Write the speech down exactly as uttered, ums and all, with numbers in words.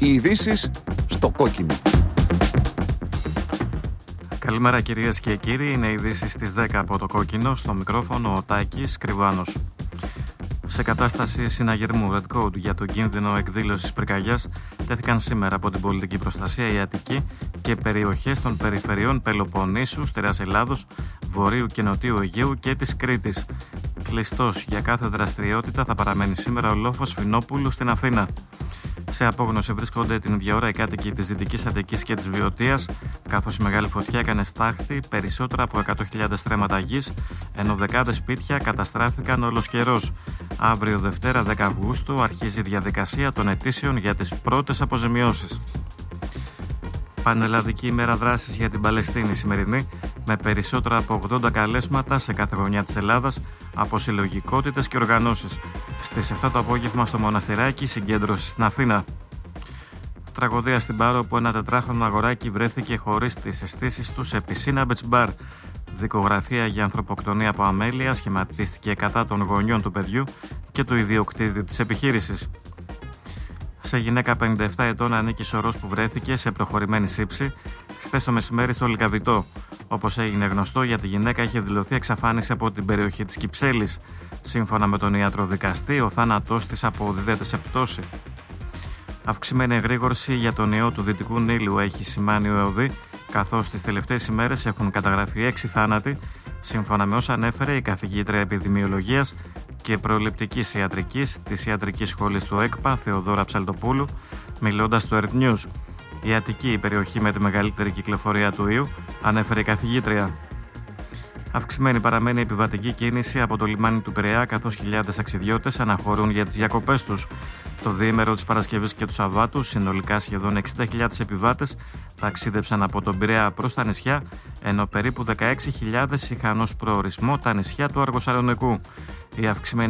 Οι ειδήσεις στο κόκκινο. Καλημέρα κυρίες και κύριοι, είναι οι ειδήσεις στις δέκα από το κόκκινο, στο μικρόφωνο ο Τάκης Κρυβάνος. Σε κατάσταση συναγερμού Red Code για τον κίνδυνο εκδήλωσης πυρκαγιάς τέθηκαν σήμερα από την πολιτική προστασία η Αττική και περιοχές των περιφερειών Πελοποννήσου, Στερεάς Ελλάδος, Βορείου και Νοτιού Αιγαίου και της Κρήτης. Κλειστός για κάθε δραστηριότητα θα παραμένει σήμερα ο λόφος Φινόπουλου στην Αθήνα. Σε απόγνωση βρίσκονται την ίδια ώρα οι κάτοικοι της Δυτικής Αττικής και της Βιωτίας, καθώς η μεγάλη φωτιά έκανε στάχτη περισσότερα από εκατό χιλιάδες στρέμματα γης, ενώ δεκάδες σπίτια καταστράφηκαν ολοσχερώς. Αύριο Δευτέρα δέκα Αυγούστου αρχίζει η διαδικασία των αιτήσεων για τις πρώτες αποζημιώσεις. Πανελλαδική ημέρα δράσης για την Παλαιστίνη σημερινή, με περισσότερα από ογδόντα καλέσματα σε κάθε γωνιά της Ελλάδας από συλλογικότητες και οργανώσεις. Στις επτά το απόγευμα στο Μοναστηράκι, συγκέντρωση στην Αθήνα. Τραγωδία στην Πάρο, όπου ένα τετράχρονο αγοράκι βρέθηκε χωρίς τις αισθήσεις του σε πισίνα μπετς-μπαρ. Δικογραφία για ανθρωποκτονία από αμέλεια σχηματίστηκε κατά των γονιών του παιδιού και του ιδιοκτήτη της επιχείρησης. Σε γυναίκα πενήντα επτά ετών ανήκει σωρός που βρέθηκε σε προχωρημένη σύψη χθες το μεσημέρι στο Λυκαβητό. Όπως έγινε γνωστό, για τη γυναίκα είχε δηλωθεί εξαφάνιση από την περιοχή της Κυψέλης. Σύμφωνα με τον ιατροδικαστή, ο θάνατός της αποδίδεται σε πτώση. Αυξημένη εγρήγορση για τον ιό του Δυτικού Νείλου έχει σημάνει ο ΕΟΔΗ, καθώς τις τελευταίες ημέρες έχουν καταγραφεί έξι θάνατοι, σύμφωνα με όσα ανέφερε η καθηγήτρια επιδημιολογίας και προληπτικής ιατρικής της Ιατρικής Σχολής του ΕΚΠΑ, Θεοδόρα Ψαλτοπούλου, μιλώντας στο Earth News. Η Αττική, η περιοχή με τη μεγαλύτερη κυκλοφορία του ιού, ανέφερε η καθηγήτρια. Αυξημένη παραμένει η επιβατική κίνηση από το λιμάνι του Πειραιά, καθώς χιλιάδες ταξιδιώτες αναχωρούν για τις διακοπές τους. Το διήμερο της Παρασκευής και του Σαββάτου, συνολικά σχεδόν εξήντα χιλιάδες επιβάτες ταξίδεψαν από τον Πειραιά προς τα νησιά, ενώ περίπου δεκαέξι χιλιάδες είχαν ως προορισμό τα νησιά του Αργοσαλονικού. Η αυξημένη